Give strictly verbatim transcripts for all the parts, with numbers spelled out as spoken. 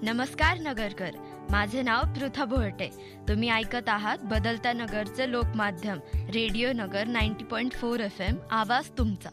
नमस्कार नगरकर, माझे नाव पृथा भोरटे. तुम्ही ऐकत आहात बदलता नगरचे लोकमाध्यम रेडिओ नगर नव्वद पॉईंट चार एफ एम. आवाज तुमचा.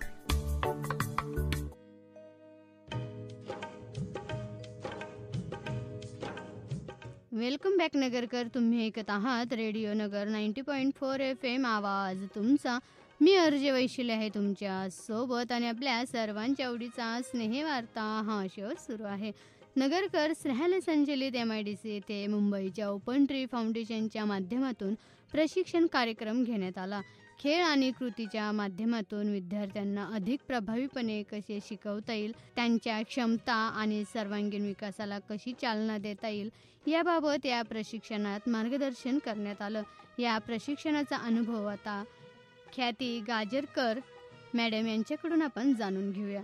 Welcome back Nagarkar. तुम्ही ऐकत आहात रेडिओ नगर नव्वद पॉईंट चार एफ एम. आवाज तुमचा. मी अर्जे वैशिले आहे तुमच्या सोबत आणि आपल्या सर्वांच्या आवडीचा स्नेहवार्ता हा शो सुरू आहे. नगरकर, स्नेहालय संचलित एम आय डी सी येथे मुंबईच्या ओपन ट्री फाउंडेशनच्या माध्यमातून प्रशिक्षण कार्यक्रम घेण्यात आला. खेळ आणि कृतीच्या माध्यमातून विद्यार्थ्यांना अधिक प्रभावीपणे कसे शिकवता येईल, त्यांच्या क्षमता आणि सर्वांगीण विकासाला कशी चालना देता येईल याबाबत या प्रशिक्षणात मार्गदर्शन करण्यात आलं. या प्रशिक्षणाचा अनुभव आता ख्याती गाजरकर मॅडम यांच्याकडून आपण जाणून घेऊया.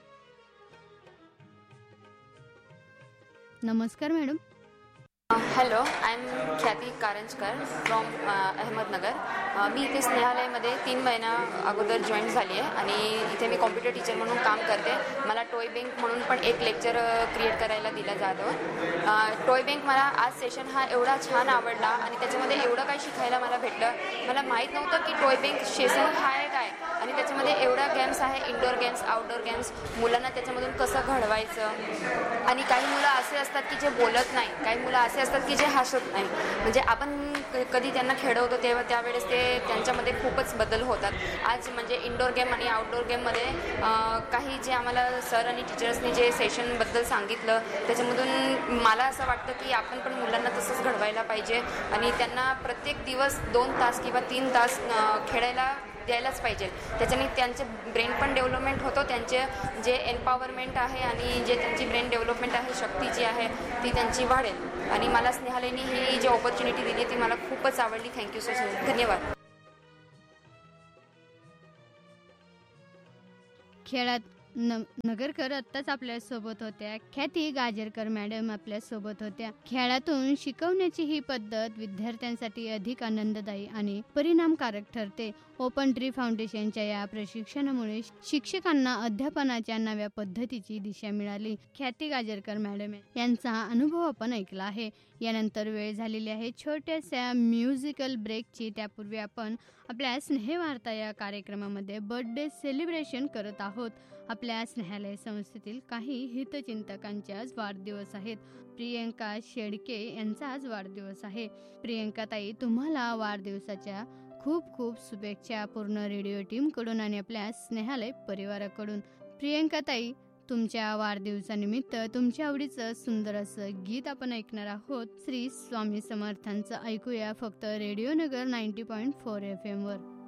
नमस्कार मॅडम. हॅलो, आय एम ख्याती कारंजकर फ्रॉम अहमदनगर. मी इथे स्नेहालयमध्ये तीन महिना अगोदर जॉईन झाली आहे आणि इथे मी कॉम्प्युटर टीचर म्हणून काम करते. मला टॉय बँक म्हणून पण एक लेक्चर क्रिएट करायला दिला जातो. टॉय बँक मला आज सेशन हा एवढा छान आवडला आणि त्याच्यामध्ये एवढं काही शिकायला मला भेटलं. मला माहीत नव्हतं की टॉय बँक सेशन हा आहे काय आणि त्याच्यामध्ये एवढा गेम्स आहे, इंडोर गेम्स, आउटडोर गेम्स. मुलांना त्याच्यामधून कसं घडवायचं. आणि काही मुलं असे असतात की जे बोलत नाही, काही मुलं असे असतात की जे हसत नाही. म्हणजे आपण कधी त्यांना खेळवतो तेव्हा त्यावेळेस ते त्यांच्यामध्ये खूपच बदल होतात. आज म्हणजे इंडोर गेम आणि आउटडोर गेममध्ये काही जे आम्हाला सर आणि टीचर्सनी जे सेशनबद्दल सांगितलं त्याच्यामधून मला असं वाटतं की आपण पण मुलांना तसंच घडवायला पाहिजे आणि त्यांना प्रत्येक दिवस दोन तास किंवा तीन तास खेळायला द्यायलाच पाहिजे. त्याच्याने त्यांचे ब्रेन पण डेव्हलपमेंट होतो, त्यांचे जे एम्पॉवरमेंट आहे आणि जे त्यांची ब्रेन डेव्हलपमेंट आहे, शक्ती जी आहे ती त्यांची वाढेल. आणि मला स्नेहालयनी ही जी ऑपॉर्च्युनिटी दिली ती मला खूपच आवडली. Thank you so much. धन्यवाद. खेळात न नगरकर आत्ताच आपल्यासोबत होत्या. ख्याती गाजरकर मॅडम आपल्यासोबत होत्या. खेळातून शिकवण्याची ही पद्धत विद्यार्थ्यांसाठी अधिक आनंददायी आणि परिणामकारक ठरते. ओपन ट्री फाउंडेशनच्या या प्रशिक्षणामुळे शिक्षकांना अध्यापनाच्या नव्या पद्धतीची दिशा मिळाली. ख्याती गाजरकर मॅडम यांचा अनुभव आपण ऐकला आहे. यानंतर वेळ झालेली आहे छोट्याशा म्युझिकल ब्रेकची. त्यापूर्वी आपण आपल्या स्नेहवार्ता या कार्यक्रमामध्ये बर्थडे सेलिब्रेशन करत आहोत. आपल्या स्नेहालय संस्थेतील काही हितचिंतकांचे आज वाढदिवस आहेत. प्रियंका शेडके यांचा आज वाढदिवस आहे. प्रियंका ताई, तुम्हाला वाढदिवसाच्या खूप खूप शुभेच्छा पूर्ण रेडिओ टीमकडून आणि आपल्या स्नेहालय परिवाराकडून. प्रियंका ताई, तुमच्या वाढदिवसानिमित्त तुमच्या आवडीचं सुंदर असं गीत आपण ऐकणार आहोत. श्री स्वामी समर्थांचं ऐकूया फक्त रेडिओ नगर नव्वद पॉईंट चार एफ एम वर.